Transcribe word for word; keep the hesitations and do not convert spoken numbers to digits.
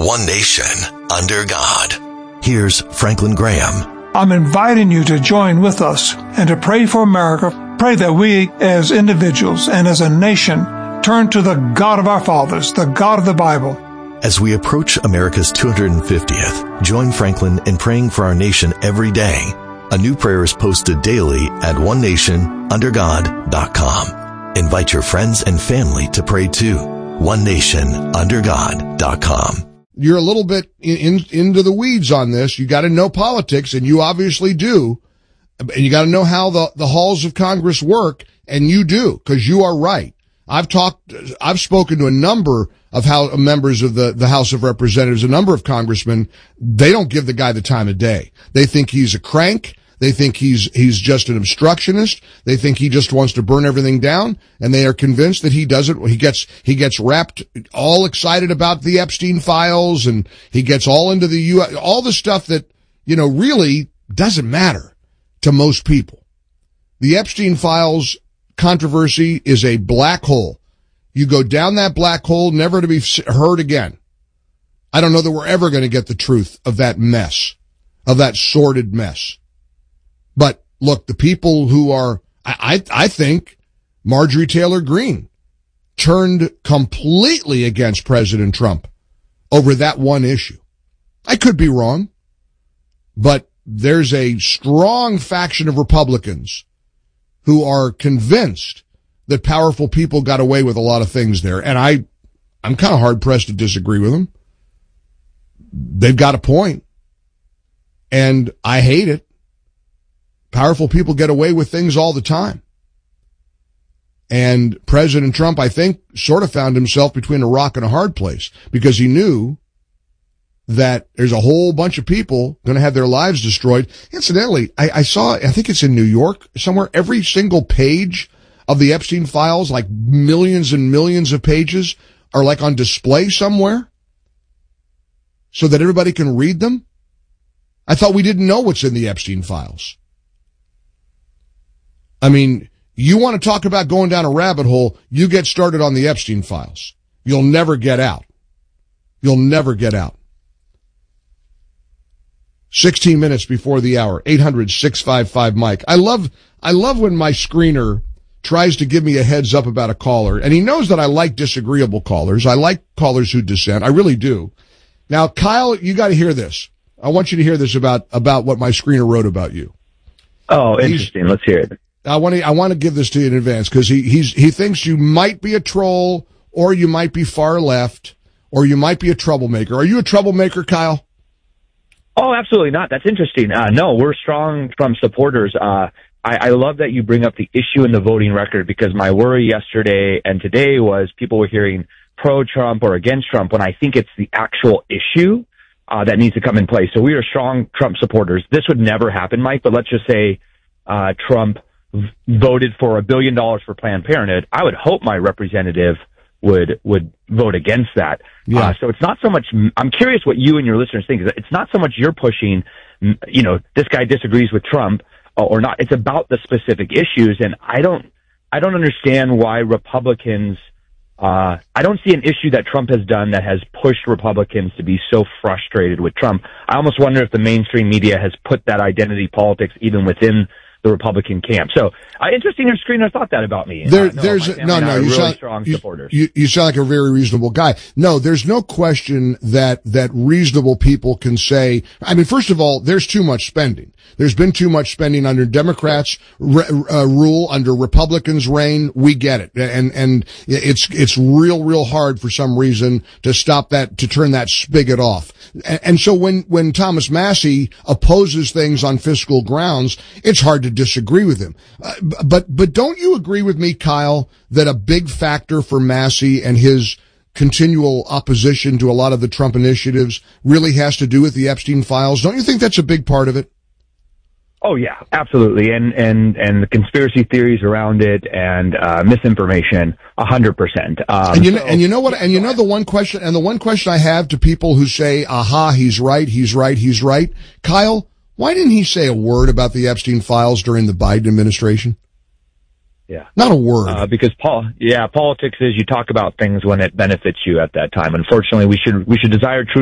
one nation, under God. Here's Franklin Graham. I'm inviting you to join with us and to pray for America. Pray that we as individuals and as a nation turn to the God of our fathers, the God of the Bible. As we approach America's two hundred fiftieth, join Franklin in praying for our nation every day. A new prayer is posted daily at one nation under god dot com. Invite your friends and family to pray too. one nation under god dot com. You're a little bit in, in, into the weeds on this. You got to know politics, and you obviously do. And you got to know how the, the halls of Congress work, and you do, because you are right. I've talked, I've spoken to a number of how, members of the, the House of Representatives, a number of congressmen. They don't give the guy the time of day. They think he's a crank. They think he's, he's just an obstructionist. They think he just wants to burn everything down, and they are convinced that he doesn't. He gets, he gets wrapped all excited about the Epstein files, and he gets all into the U S, all the stuff that, you know, really doesn't matter to most people. The Epstein files controversy is a black hole. You go down that black hole, never to be heard again. I don't know that we're ever going to get the truth of that mess, of that sordid mess. But look, the people who are, I, I, I think Marjorie Taylor Greene turned completely against President Trump over that one issue. I could be wrong, but there's a strong faction of Republicans who are convinced that powerful people got away with a lot of things there. And I, I'm kind of hard pressed to disagree with them. They've got a point, and I hate it. Powerful people get away with things all the time. And President Trump, I think, sort of found himself between a rock and a hard place, because he knew that there's a whole bunch of people going to have their lives destroyed. Incidentally, I, I saw, I think it's in New York somewhere, every single page of the Epstein files, like millions and millions of pages, are like on display somewhere so that everybody can read them. I thought we didn't know what's in the Epstein files. I mean, you want to talk about going down a rabbit hole, you get started on the Epstein files. You'll never get out. You'll never get out. sixteen minutes before the hour, eight hundred, six five five, Mike. I love, I love when my screener tries to give me a heads up about a caller, and he knows that I like disagreeable callers. I like callers who dissent. I really do. Now, Kyle, you got to hear this. I want you to hear this about, about what my screener wrote about you. Oh, interesting. He's, Let's hear it. I want to, I want to give this to you in advance, because he, he's, he thinks you might be a troll, or you might be far left, or you might be a troublemaker. Are you a troublemaker, Kyle? Oh, absolutely not. That's interesting. Uh, no, we're strong Trump supporters. Uh, I, I love that you bring up the issue in the voting record, because my worry yesterday and today was people were hearing pro-Trump or against Trump, when I think it's the actual issue uh, that needs to come in place. So we are strong Trump supporters. This would never happen, Mike, but let's just say uh, Trump voted for a billion dollars for Planned Parenthood. I would hope my representative would would vote against that. Yeah. Uh, so it's not so much, I'm curious what you and your listeners think. It's not so much you're pushing, you know, this guy disagrees with Trump or not. It's about the specific issues. And I don't, I don't understand why Republicans, uh, I don't see an issue that Trump has done that has pushed Republicans to be so frustrated with Trump. I almost wonder if the mainstream media has put that identity politics even within the Republican camp. So, uh, interesting your screener thought that about me. There, uh, no, there's, no, no, you really sound, strong you, supporters. You, you sound like a very reasonable guy. No, there's no question that, that reasonable people can say, I mean, first of all, there's too much spending. There's been too much spending under Democrats' re, uh, rule, under Republicans' reign. We get it. And, and it's, it's real, real hard for some reason to stop that, to turn that spigot off. And, and so when, when Thomas Massie opposes things on fiscal grounds, it's hard to disagree with him. Uh, but, but don't you agree with me, Kyle, that a big factor for Massie and his continual opposition to a lot of the Trump initiatives really has to do with the Epstein files? Don't you think that's a big part of it? Oh yeah, absolutely, and and and the conspiracy theories around it and uh, misinformation, a hundred percent. And you know, and you know what? And you know the one question, and the one question I have to people who say, "Aha, he's right, he's right, he's right." Kyle, why didn't he say a word about the Epstein files during the Biden administration? Yeah, not a word. Uh, because Paul, yeah, politics is you talk about things when it benefits you at that time. Unfortunately, we should we should desire truth.